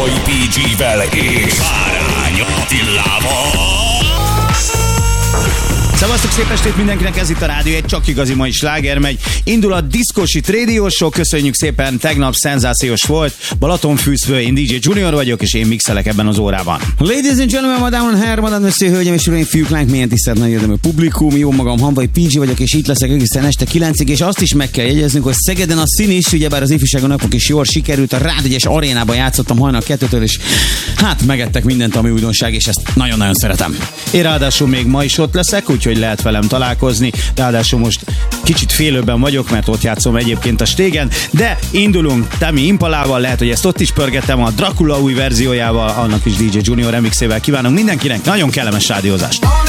Hamvai PG-vel és Bárány Attilával. Szevasztok, szép estét mindenkinek, ez itt a rádió, egy csak igazi mai sláger megy. Indul a Diszkósit Radio Show, köszönjük szépen, tegnap szenzációs volt. Balatonfűzfő, én DJ Junior vagyok, és én mixelek ebben az órában. Ladies and gentlemen, madame and herr, madame monsieur, hölgyem és uraim, fiúk, lánk, milyen tisztelt nagy érdemű publikum. Jó magam, Hamvai PG vagyok, és itt leszek egészen este 9-ig, és azt is meg kell jegyeznünk, hogy Szegeden a Színis, ugyebár az ifjúságon napok is jól sikerült, a Rád 1-es arénában játszottam hajnal 2-től, és hát megettek mindent, ami újdonság, és ezt nagyon-nagyon szeretem. Én ráadásul még ma is ott leszek, úgyhogy lehet velem találkozni. Ráadásul most kicsit félőben vagyok, mert ott játszom egyébként a Stégen, de indulunk Temi Impalával, lehet, hogy ezt ott is pörgetem, a Dracula új verziójával, annak is DJ Junior remixével kívánunk mindenkinek nagyon kellemes rádiózást.